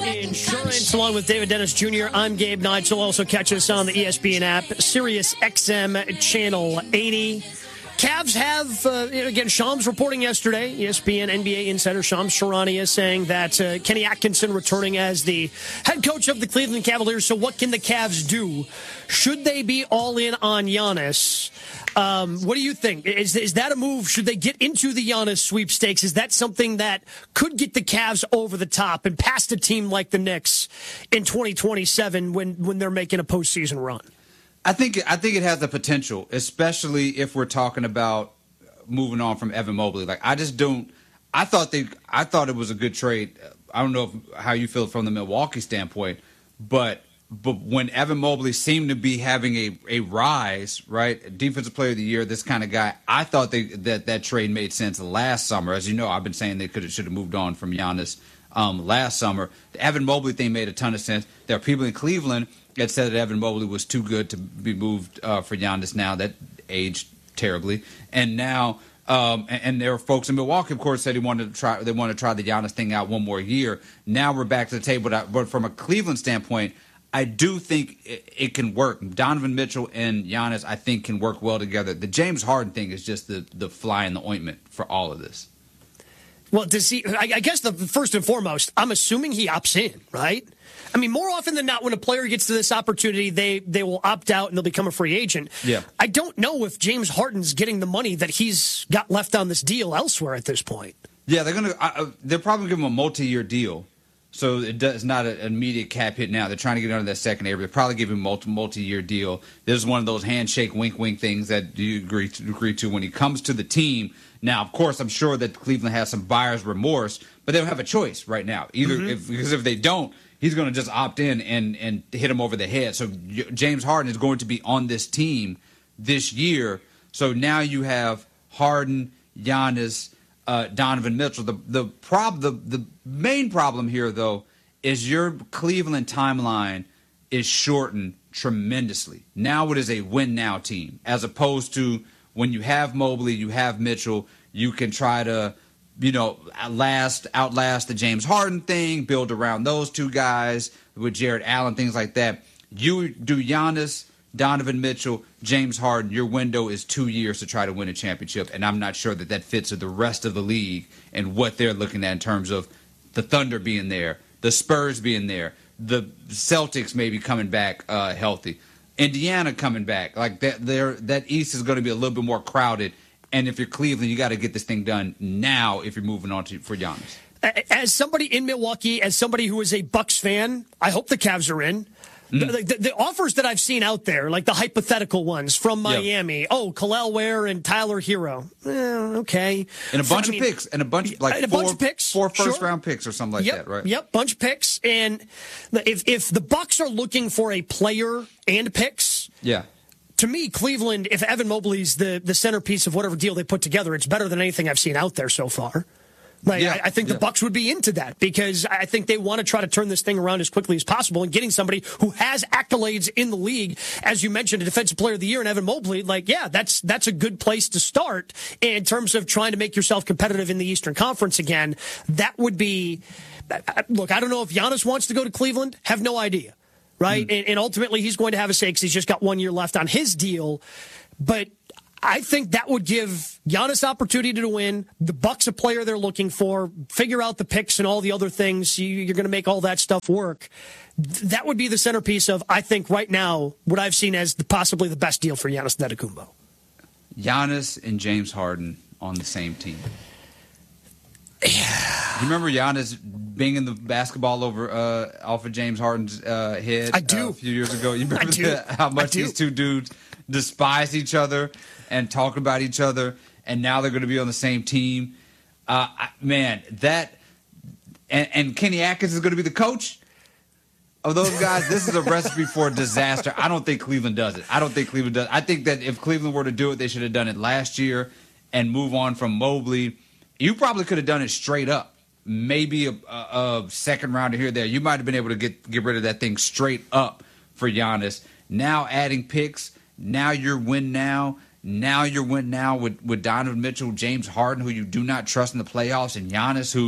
Insurance, along with David Dennis Jr. I'm Gabe Neitzel. Also catch us on the ESPN app, Sirius XM Channel 80. Cavs have, again, Shams reporting yesterday, ESPN NBA insider Shams Charania saying that Kenny Atkinson returning as the head coach of the Cleveland Cavaliers. So what can the Cavs do? Should they be all in on Giannis? What do you think? Is that a move? Should they get into the Giannis sweepstakes? Is that something that could get the Cavs over the top and past a team like the Knicks in 2027 when they're making a postseason run? I think it has the potential, especially if we're talking about moving on from Evan Mobley. Like I thought it was a good trade. I don't know how you feel from the Milwaukee standpoint, but when Evan Mobley seemed to be having a rise, right, Defensive Player of the Year, this kind of guy, I thought that trade made sense last summer. As you know, I've been saying they should have moved on from Giannis last summer. The Evan Mobley thing made a ton of sense. There are people in Cleveland that said that Evan Mobley was too good to be moved for Giannis now. That aged terribly. And now and there are folks in Milwaukee, of course, said they want to try the Giannis thing out one more year. Now we're back to the table. But from a Cleveland standpoint, I do think it can work. Donovan Mitchell and Giannis, I think, can work well together. The James Harden thing is just the fly in the ointment for all of this. Well, I guess the first and foremost, I'm assuming he opts in, right? I mean, more often than not, when a player gets to this opportunity, they will opt out and they'll become a free agent. Yeah. I don't know if James Harden's getting the money that he's got left on this deal elsewhere at this point. Yeah, they're probably giving him a multi-year deal, so it's not an immediate cap hit now. They're trying to get under that second area. They'll probably give him a multi-year deal. This is one of those handshake, wink things that you agree to when he comes to the team. Now, of course, I'm sure that Cleveland has some buyer's remorse, but they don't have a choice right now. Because if they don't, he's going to just opt in and hit him over the head. So James Harden is going to be on this team this year. So now you have Harden, Giannis, Donovan Mitchell. The main problem here, though, is your Cleveland timeline is shortened tremendously. Now it is a win-now team, as opposed to when you have Mobley, you have Mitchell, you can try to, outlast the James Harden thing, build around those two guys with Jared Allen, things like that. You do Giannis, Donovan Mitchell, James Harden, your window is 2 years to try to win a championship, and I'm not sure that fits with the rest of the league and what they're looking at in terms of the Thunder being there, the Spurs being there, the Celtics maybe coming back healthy, Indiana coming back. Like that East is going to be a little bit more crowded. And if you're Cleveland, you got to get this thing done now if you're moving on for Giannis. As somebody in Milwaukee, as somebody who is a Bucks fan, I hope the Cavs are in. The offers that I've seen out there, like the hypothetical ones from Miami, Khalil Ware and Tyler Hero, okay, and a bunch of picks, and a bunch of picks, four first-round picks or something like that, right? Yep, bunch of picks. And if the Bucks are looking for a player and picks, to me, Cleveland, if Evan Mobley's the centerpiece of whatever deal they put together, it's better than anything I've seen out there so far. I think the Bucks would be into that because I think they want to try to turn this thing around as quickly as possible, and getting somebody who has accolades in the league, as you mentioned, a Defensive Player of the Year in Evan Mobley, that's a good place to start in terms of trying to make yourself competitive in the Eastern Conference again. That would be, look, I don't know if Giannis wants to go to Cleveland, have no idea, right? And ultimately he's going to have a say because he's just got 1 year left on his deal, but I think that would give Giannis opportunity to win, the Bucks a player they're looking for, figure out the picks and all the other things. You're going to make all that stuff work. That would be the centerpiece of, I think, right now, what I've seen as possibly the best deal for Giannis Antetokounmpo. Giannis and James Harden on the same team. You remember Giannis banging the basketball off of James Harden's head I do. A few years ago? You remember how much these two dudes despise each other and talk about each other, and now they're going to be on the same team. And Kenny Atkins is going to be the coach of those guys. This is a recipe for disaster. I don't think Cleveland does it. I think that if Cleveland were to do it, they should have done it last year and move on from Mobley. You probably could have done it straight up. Maybe a second rounder here or there. You might have been able to get rid of that thing straight up for Giannis. Now adding picks. Now you're win now. Now you're win now with Donovan Mitchell, James Harden, who you do not trust in the playoffs, and Giannis, who,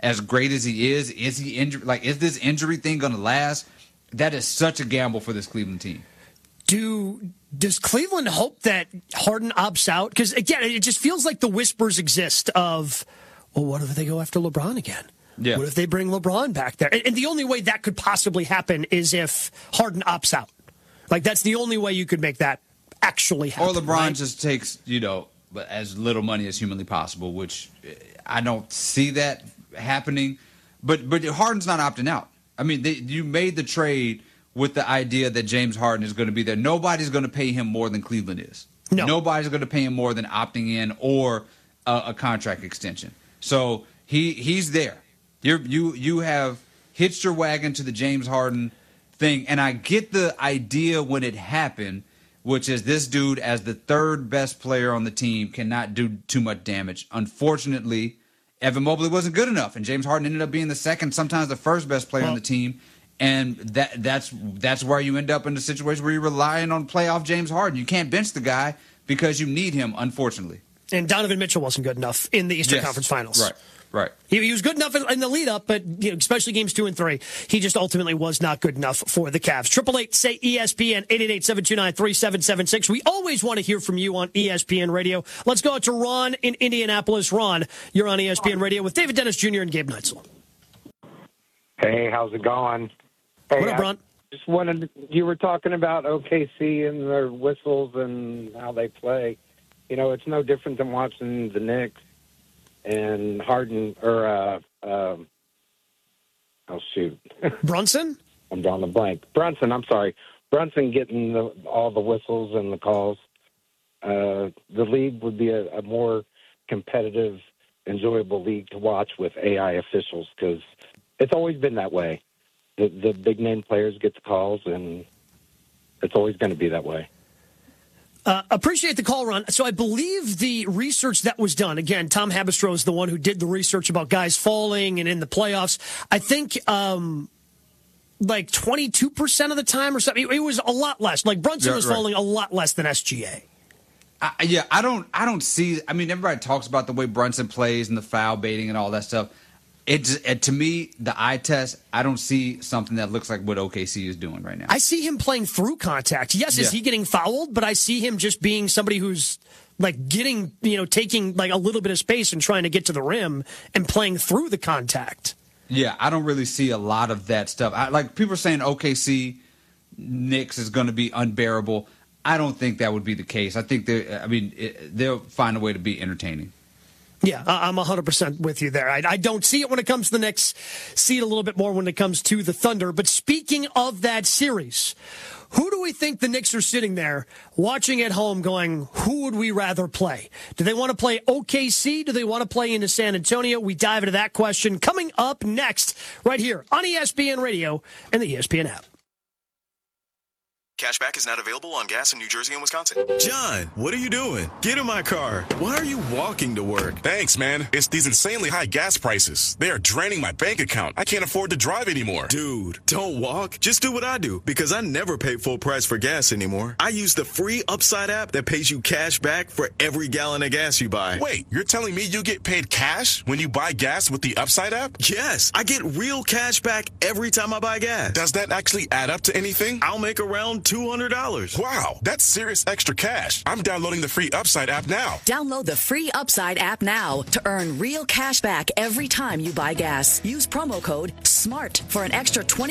as great as he is he injured? Like, is this injury thing going to last? That is such a gamble for this Cleveland team. Does Cleveland hope that Harden opts out? Because, again, it just feels like the whispers exist of, well, what if they go after LeBron again? Yeah. What if they bring LeBron back there? And the only way that could possibly happen is if Harden opts out. Like, that's the only way you could make that actually happen. Or LeBron just takes, as little money as humanly possible, which I don't see that happening. But Harden's not opting out. I mean, you made the trade with the idea that James Harden is going to be there. Nobody's going to pay him more than Cleveland is. No. Nobody's going to pay him more than opting in or a contract extension. So he's there. You have hitched your wagon to the James Harden thing, and I get the idea when it happened, which is this dude, as the third best player on the team, cannot do too much damage. Unfortunately, Evan Mobley wasn't good enough, and James Harden ended up being the second, sometimes the first best player on the team. And that's where you end up in a situation where you're relying on playoff James Harden. You can't bench the guy because you need him, unfortunately. And Donovan Mitchell wasn't good enough in the Eastern Conference Finals. Right. He was good enough in the lead up, but especially games 2 and 3, he just ultimately was not good enough for the Cavs. 888-SAY-ESPN, 888-729-3776. We always want to hear from you on ESPN Radio. Let's go out to Ron in Indianapolis. Ron, you're on ESPN Radio with David Dennis Jr. and Gabe Neitzel. Hey, how's it going? Hey, what up, Ron? Just wanted, you were talking about OKC and their whistles and how they play. It's no different than watching the Knicks and Harden or Brunson? I'm drawing a blank. Brunson, I'm sorry. Brunson getting all the whistles and the calls. The league would be a more competitive, enjoyable league to watch with AI officials because it's always been that way. The big-name players get the calls, and it's always going to be that way. Appreciate the call, Ron. So I believe the research that was done, again, Tom Habistro is the one who did the research about guys falling and in the playoffs. I think like 22% of the time or something. It was a lot less. Like Brunson was falling a lot less than SGA. I don't see. I mean, everybody talks about the way Brunson plays and the foul baiting and all that stuff. To me, the eye test, I don't see something that looks like what OKC is doing right now. I see him playing through contact. Yes, is he getting fouled? But I see him just being somebody who's like getting, taking like a little bit of space and trying to get to the rim and playing through the contact. Yeah, I don't really see a lot of that stuff. Like people are saying OKC Knicks is going to be unbearable. I don't think that would be the case. I think they'll find a way to be entertaining. Yeah, I'm 100% with you there. I don't see it when it comes to the Knicks. See it a little bit more when it comes to the Thunder. But speaking of that series, who do we think the Knicks are sitting there watching at home going, who would we rather play? Do they want to play OKC? Do they want to play into San Antonio? We dive into that question coming up next right here on ESPN Radio and the ESPN app. Cashback is not available on gas in New Jersey and Wisconsin. John, what are you doing? Get in my car. Why are you walking to work? Thanks, man. It's these insanely high gas prices. They are draining my bank account. I can't afford to drive anymore. Dude, don't walk. Just do what I do, because I never pay full price for gas anymore. I use the free Upside app that pays you cash back for every gallon of gas you buy. Wait, you're telling me you get paid cash when you buy gas with the Upside app? Yes, I get real cash back every time I buy gas. Does that actually add up to anything? I'll make around $200. Wow, that's serious extra cash. I'm downloading the free Upside app now. Download the free Upside app now to earn real cash back every time you buy gas. Use promo code SMART for an extra 20